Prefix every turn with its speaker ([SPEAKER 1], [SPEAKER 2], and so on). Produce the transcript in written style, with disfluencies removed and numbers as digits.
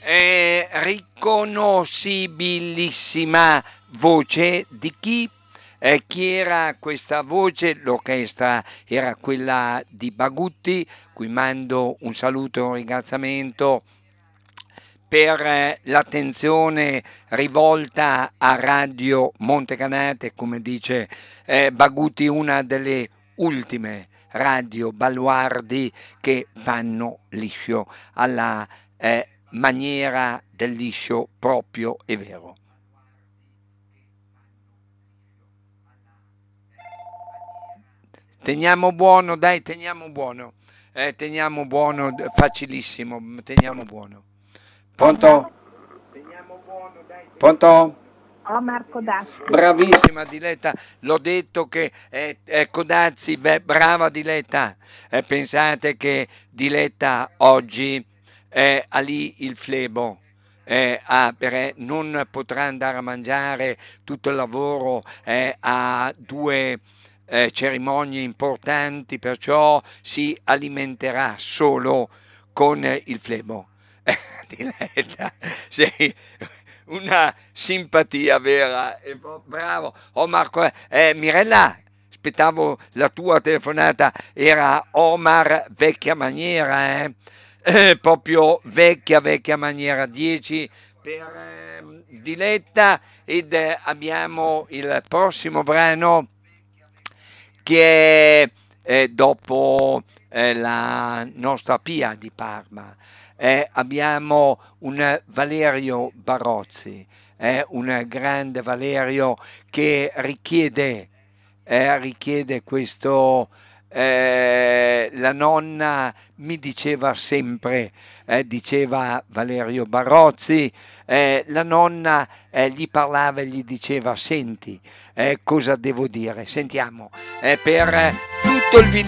[SPEAKER 1] Riconoscibilissima voce di chi? Chi era questa voce? L'orchestra era quella di Bagutti, cui mando un saluto e un ringraziamento per l'attenzione rivolta a Radio Montecanate, come dice Bagutti, una delle ultime radio baluardi che fanno liscio alla maniera del liscio proprio e vero. Teniamo buono, dai, teniamo buono, facilissimo, teniamo buono. Pronto? Pronto?
[SPEAKER 2] Omar Codazzi.
[SPEAKER 1] Bravissima Diletta, l'ho detto che Codazzi, brava Diletta. Pensate che Diletta oggi ha lì il flebo. Perché non potrà andare a mangiare, tutto il lavoro a due cerimonie importanti, perciò si alimenterà solo con il flebo. Diletta, sei una simpatia vera, bravo. Oh Marco, Mirella, aspettavo la tua telefonata, era Omar vecchia maniera, proprio vecchia maniera. 10 per Diletta, ed abbiamo il prossimo brano che è dopo la nostra Pia di Parma. Abbiamo un Valerio Barozzi, un grande Valerio che richiede questo. La nonna mi diceva sempre, diceva Valerio Barozzi, la nonna gli parlava e gli diceva: senti, cosa devo dire? Sentiamo, per tutto il